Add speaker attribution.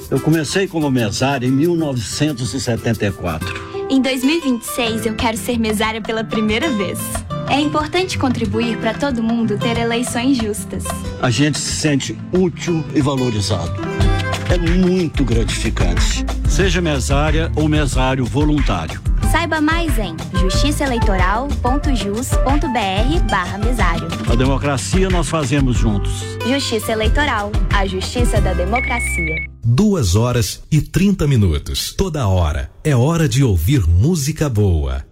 Speaker 1: Eu comecei como mesário em 1974.
Speaker 2: Em 2026, eu quero ser mesária pela primeira vez. É importante contribuir para todo mundo ter eleições justas.
Speaker 1: A gente se sente útil e valorizado. É muito gratificante. Seja mesária ou mesário voluntário.
Speaker 2: Saiba mais em justiçaeleitoral.jus.br/mesário.
Speaker 1: A democracia nós fazemos juntos.
Speaker 2: Justiça Eleitoral, a justiça da democracia.
Speaker 3: 2 horas e 30 minutos. Toda hora é hora de ouvir música boa.